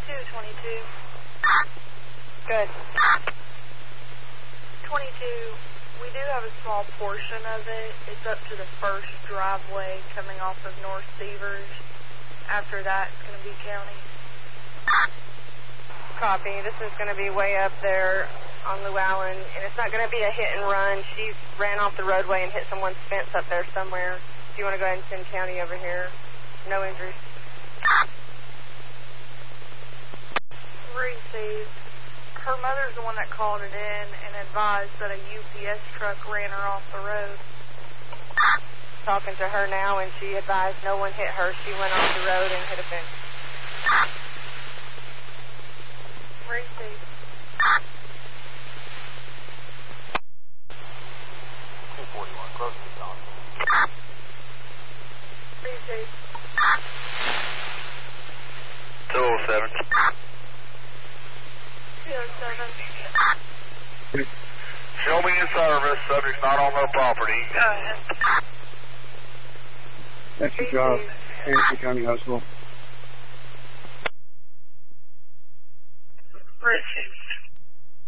22. Good. 22, we do have a small portion of it. It's up to the first driveway coming off of North Severs. After that, it's going to be county. Copy. This is going to be way up there on Llewellyn, and it's not going to be a hit and run. She ran off the roadway and hit someone's fence up there somewhere. Do you want to go ahead and send county over here? No injuries. Received. Her mother's the one that called it in and advised that a UPS truck ran her off the road. Talking to her now, and she advised no one hit her. She went off the road and hit a fence. Received. 241, close to Johnson. Received. 207. 207. Show me your service. Subject's not on their property. Go ahead. That's your job. Harrison County Hospital.